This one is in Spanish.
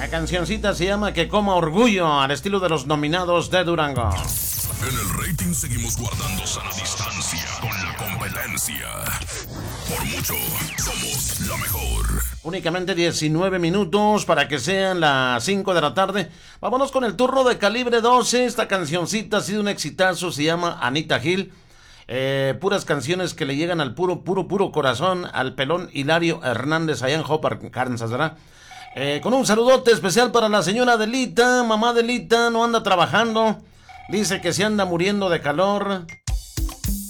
La cancioncita se llama Que Coma Orgullo, al estilo de los nominados de Durango. En el rating seguimos guardando sana distancia con la competencia. Por mucho, somos la mejor. Únicamente 19 minutos para que sean las 5 de la tarde. Vámonos con el turno de Calibre 12. Esta cancioncita ha sido un exitazo, se llama Anita Gil. Puras canciones que le llegan al puro corazón al pelón Hilario Hernández allá en Hopper, Kansas, ¿verdad? Con un saludote especial para la señora Delita. Mamá Delita no anda trabajando. Dice que se anda muriendo de calor.